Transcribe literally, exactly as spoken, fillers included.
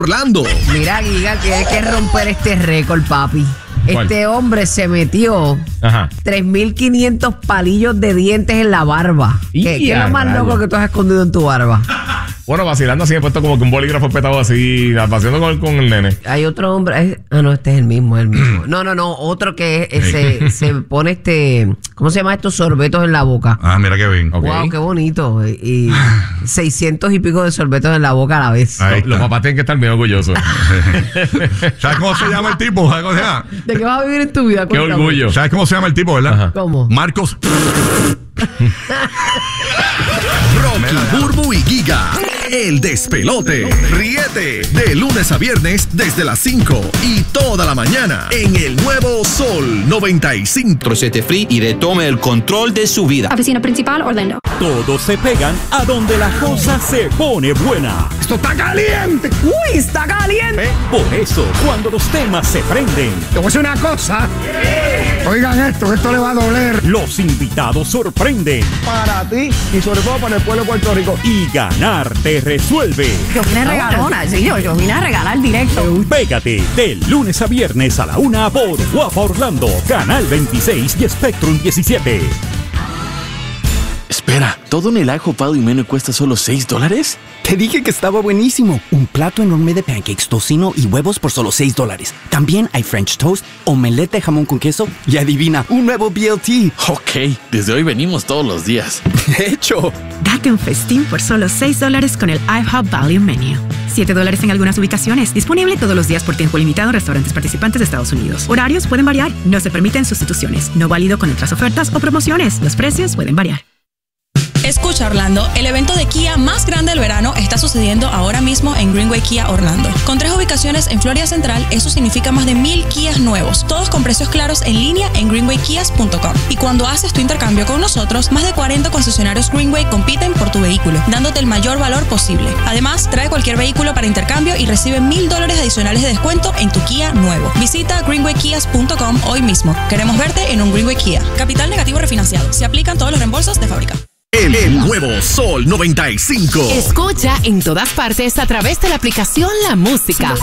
Orlando. Mira, Giga, que hay que romper este récord, papi. ¿Cuál? Este hombre se metió Ajá. tres mil quinientos palillos de dientes en la barba. Y ¿Qué, ¿Qué es a lo más rayos. loco que tú has escondido en tu barba? Bueno, vacilando así, he puesto como que un bolígrafo petado así, paseando con, con el nene. Hay otro hombre. es- Ah, no, este es el mismo, es el mismo. No, no, no. Otro que es- se, se pone este. ¿Cómo se llama estos sorbetos en la boca? Ah, mira qué bien. Ok. Wow, qué bonito. Y seiscientos y pico de sorbetos en la boca a la vez. Ahí Los, los está. papás tienen que estar bien orgullosos. ¿Sabes cómo se llama el tipo? ¿Sabes cómo se llama? ¿De qué vas a vivir en tu vida? Qué Cuéntame. orgullo. ¿Sabes cómo se llama el tipo, verdad? Ajá. ¿Cómo? Marcos. Rocky, Burbu y Giga. El despelote. Ríete de lunes a viernes desde las cinco y toda la mañana en el nuevo Sol noventa y cinco. Trocete Free y retome el control de su vida. Oficina principal, Orlando. Todos se pegan a donde la cosa se pone buena. ¡Esto está caliente! ¡Uy, está caliente! Por eso, cuando los temas se prenden, Te voy a decir una cosa. Oigan esto, esto le va a doler. los invitados sorprenden Para ti y sobre todo para el pueblo de Puerto Rico. y ganar te resuelve. Yo vine regalona, sí, yo, yo vine a regalar directo. Pégate de lunes a viernes a la una por Guapa Orlando, Canal veintiséis y Spectrum diecisiete. Espera, ¿todo en el ajo pado y menú cuesta solo seis dólares? Te dije que estaba buenísimo. Un plato enorme de pancakes, tocino y huevos por solo seis dólares. También hay French toast, omelette de jamón con queso y adivina, un nuevo B L T. Ok, desde hoy venimos todos los días. De hecho, Date un festín por solo seis dólares con el IHOP Value Menu. siete dólares en algunas ubicaciones. Disponible todos los días por tiempo limitado en restaurantes participantes de Estados Unidos. Horarios pueden variar. No se permiten sustituciones. No válido con otras ofertas o promociones. Los precios pueden variar. Escucha Orlando, el evento de Kia más grande del verano está sucediendo ahora mismo en Greenway Kia Orlando. Con tres ubicaciones en Florida Central, eso significa más de mil Kias nuevos, todos con precios claros en línea en greenway kias punto com. Y cuando haces tu intercambio con nosotros, más de cuarenta concesionarios Greenway compiten por tu vehículo, dándote el mayor valor posible. Además, trae cualquier vehículo para intercambio y recibe mil dólares adicionales de descuento en tu Kia nuevo. Visita greenway kias punto com hoy mismo. Queremos verte en un Greenway Kia. Capital negativo refinanciado. Se aplican todos los reembolsos de fábrica. El, el nuevo Sol noventa y cinco. Escucha en todas partes a través de la aplicación La Música.